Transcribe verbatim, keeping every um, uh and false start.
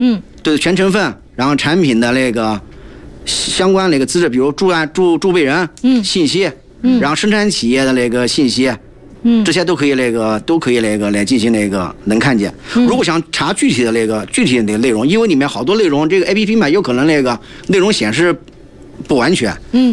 嗯， 对全成分，然后产品的那个相关那个资质，比如注案注注备人嗯信息， 嗯， 然后生产企业的那个信息。 嗯， 这些都可以那个都可以那个来进行那个能看见。 嗯、 如果想查具体的那个具体的内容，因为里面好多内容，这个 A P P 嘛，有可能那个内容显示不完全。 嗯。